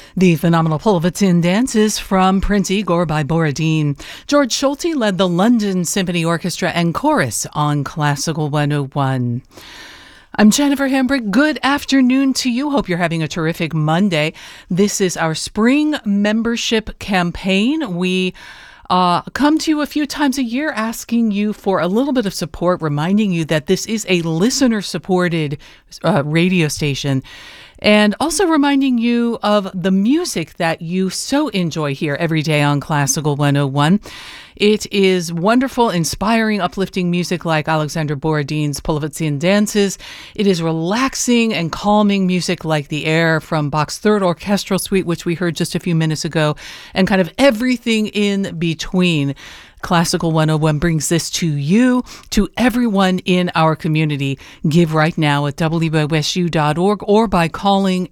The phenomenal Polovitin dances from Prince Igor by Borodin. George Solti led the London Symphony Orchestra and Chorus on Classical 101. I'm Jennifer Hambrick. Good afternoon to you. Hope you're having a terrific Monday. This is our spring membership campaign. We come to you a few times a year asking you for a little bit of support, reminding you that this is a listener-supported radio station, and also reminding you of the music that you so enjoy here every day on Classical 101. It is wonderful, inspiring, uplifting music like Alexander Borodin's Polovitin dances. It is relaxing and calming music like the air from Bach's Third Orchestral Suite, which we heard just a few minutes ago, and kind of everything in between. Classical 101 brings this to you, to everyone in our community. Give right now at WOSU.org or by calling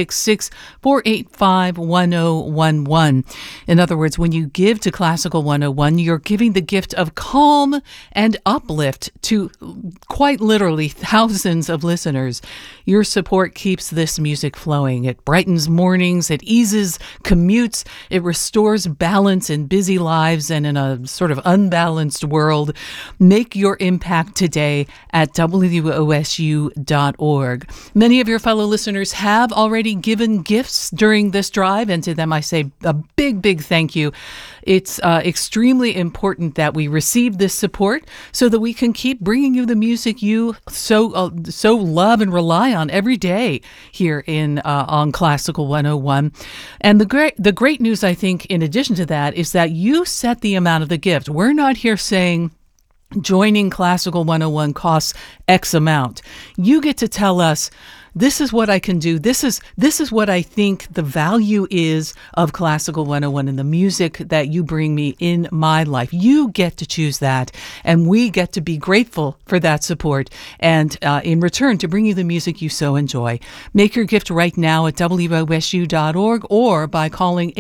866-485-1011. In other words, when you give to Classical 101, you're giving the gift of calm and uplift to quite literally thousands of listeners. Your support keeps this music flowing. It brightens mornings, it eases commutes, it restores balance in busy lives and in a sort of unbalanced world. Make your impact today at WOSU.org. Many of your fellow listeners have already given gifts during this drive, and to them I say a big, big thank you. It's extremely important that we receive this support so that we can keep bringing you the music you so love and rely on every day here on Classical 101. And the great news, I think, in addition to that, is that you set the amount of the gift. We're not here saying joining Classical 101 costs X amount. You get to tell us, this is what I can do. This is what I think the value is of Classical 101 and the music that you bring me in my life. You get to choose that, and we get to be grateful for that support, and in return to bring you the music you so enjoy. Make your gift right now at WOSU.org or by calling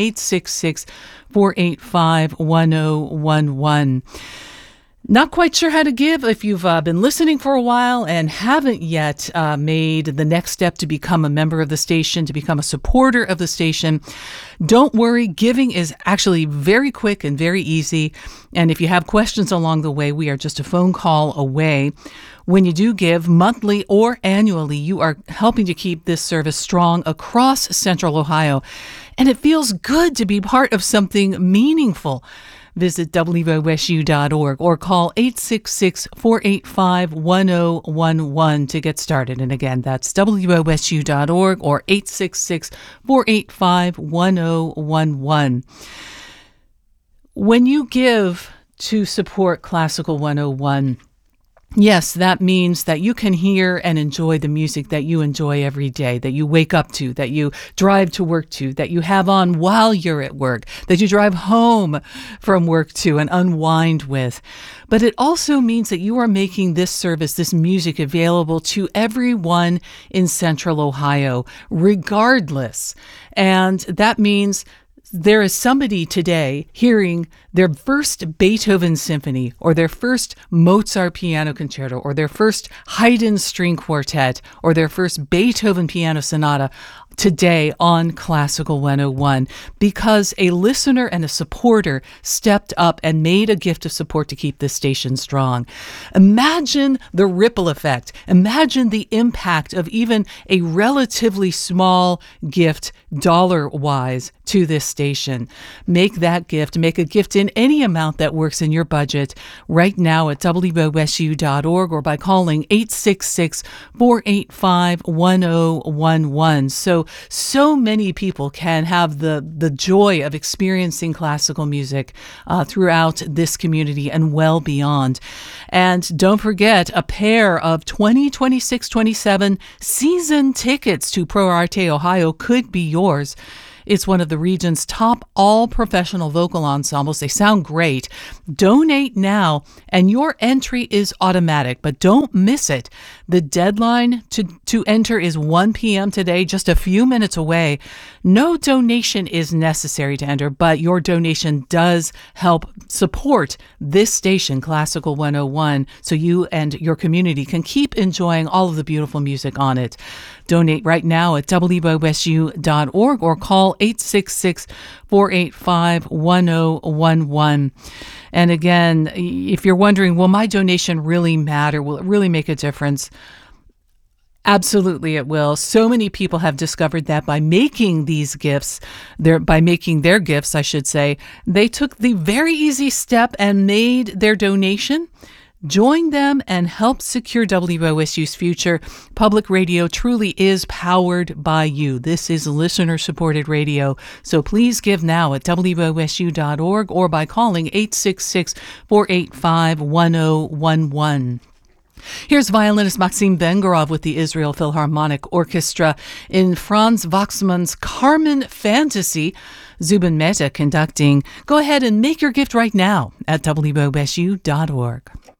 866-485-1011. Not quite sure how to give if you've been listening for a while and haven't yet made the next step to become a member of the station, to become a supporter of the station. Don't worry, giving is actually very quick and very easy. And if you have questions along the way, we are just a phone call away. When you do give monthly or annually, you are helping to keep this service strong across Central Ohio. And it feels good to be part of something meaningful. Visit WOSU.org or call 866-485-1011 to get started. And again, that's WOSU.org or 866-485-1011. When you give to support Classical 101, yes, that means that you can hear and enjoy the music that you enjoy every day, that you wake up to, that you drive to work to, that you have on while you're at work, that you drive home from work to and unwind with. But it also means that you are making this service, this music, available to everyone in Central Ohio, regardless. And that means there is somebody today hearing their first Beethoven symphony or their first Mozart piano concerto or their first Haydn string quartet or their first Beethoven piano sonata today on Classical 101 because a listener and a supporter stepped up and made a gift of support to keep this station strong. Imagine the ripple effect. Imagine the impact of even a relatively small gift dollar-wise to this station. Make that gift. Make a gift in any amount that works in your budget right now at WOSU.org or by calling 866-485-1011. So many people can have the joy of experiencing classical music throughout this community and well beyond. And don't forget, a pair of 2026-27 season tickets to Pro Arte Ohio could be yours. It's one of the region's top all-professional vocal ensembles. They sound great. Donate now, and your entry is automatic, but don't miss it. The deadline to enter is 1 p.m. today, just a few minutes away. No donation is necessary to enter, but your donation does help support this station, Classical 101, so you and your community can keep enjoying all of the beautiful music on it. Donate right now at WOSU.org or call 866-485-1011. And again, if you're wondering, will my donation really matter? Will it really make a difference? Absolutely, it will. So many people have discovered that by making these gifts, by making their gifts, I should say, they took the very easy step and made their donation. Join them and help secure WOSU's future. Public radio truly is powered by you. This is listener-supported radio. So please give now at WOSU.org or by calling 866-485-1011. Here's violinist Maxim Vengerov with the Israel Philharmonic Orchestra in Franz Waxman's Carmen Fantasy. Zubin Mehta conducting. Go ahead and make your gift right now at WOSU.org.